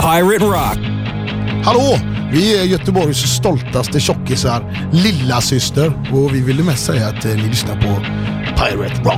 Pirate Rock. Hallå! Vi är Göteborgs stoltaste tjockisar, lilla syster, och vi ville mest säga att ni lyssnar på Pirate Rock.